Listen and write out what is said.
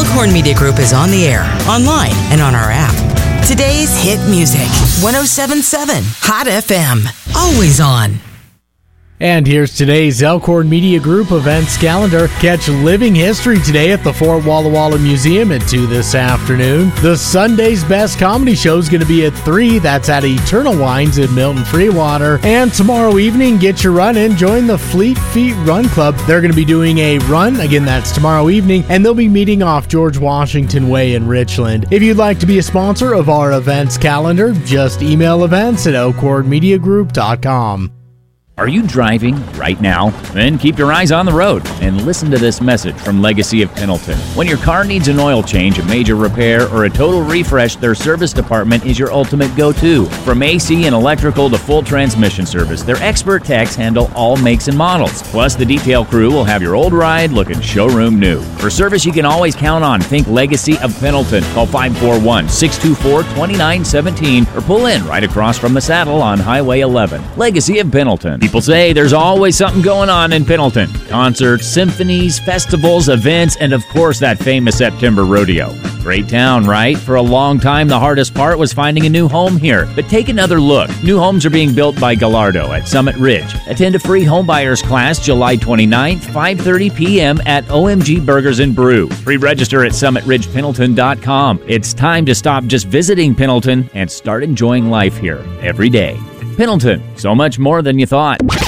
Elkhorn Media Group is on the air, online, and on our app. Today's hit music, 107.7 Hot FM, always on. And here's today's Elkhorn Media Group events calendar. Catch Living History today at the Fort Walla Walla Museum at 2 this afternoon. The Sunday's Best Comedy Show is going to be at 3. That's at Eternal Wines in Milton Freewater. And tomorrow evening, get your run in. Join the Fleet Feet Run Club. They're going to be doing a run. Again, that's tomorrow evening. And they'll be meeting off George Washington Way in Richland. If you'd like to be a sponsor of our events calendar, just email events@elkhornmediagroup.com. Are you driving right now? Then keep your eyes on the road and listen to this message from Legacy of Pendleton. When your car needs an oil change, a major repair, or a total refresh, their service department is your ultimate go-to. From AC and electrical to full transmission service, their expert techs handle all makes and models. Plus, the detail crew will have your old ride looking showroom new. For service you can always count on, think Legacy of Pendleton. Call 541-624-2917 or pull in right across from the saddle on Highway 11. Legacy of Pendleton. People say there's always something going on in Pendleton. Concerts, symphonies, festivals, events, and of course that famous September rodeo. Great town, right? For a long time, the hardest part was finding a new home here. But take another look. New homes are being built by Gallardo at Summit Ridge. Attend a free homebuyers class July 29th, 5:30 p.m. at OMG Burgers and Brew. Pre-register at summitridgependleton.com. It's time to stop just visiting Pendleton and start enjoying life here every day. Pendleton, so much more than you thought.